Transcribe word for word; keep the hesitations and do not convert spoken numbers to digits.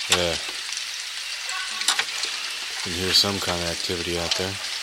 Yeah. You can hear some kind of activity out there.